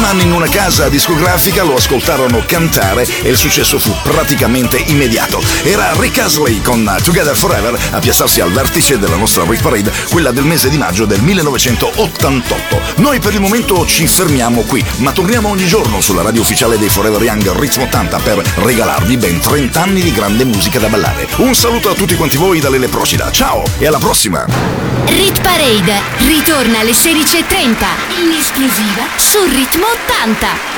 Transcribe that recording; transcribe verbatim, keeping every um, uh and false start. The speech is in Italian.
anni in una casa discografica, lo ascoltarono cantare e il successo fu praticamente immediato. Era Rick Astley con Together Forever a piazzarsi al vertice della nostra Rit Parade, quella del mese di maggio del millenovecentottantotto. Noi per il momento ci fermiamo qui, ma torniamo ogni giorno sulla radio ufficiale dei Forever Young Ritmo ottanta per regalarvi ben trenta anni di grande musica da ballare. Un saluto a tutti quanti voi da Lele Procida, ciao e alla prossima! Rit Parade ritorna alle sedici e trenta in esclusiva su Ritmo ottanta.